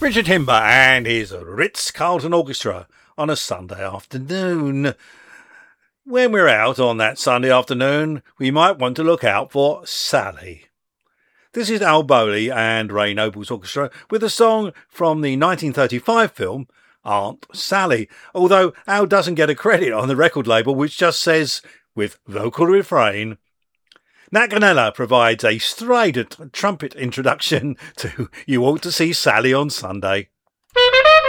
Richard Himber and his Ritz-Carlton Orchestra on a Sunday afternoon. When we're out on that Sunday afternoon, we might want to look out for Sally. This is Al Bowley and Ray Noble's orchestra with a song from the 1935 film Aunt Sally, although Al doesn't get a credit on the record label, which just says, with vocal refrain. Nat Ganella provides a strident trumpet introduction to You Ought to See Sally on Sunday.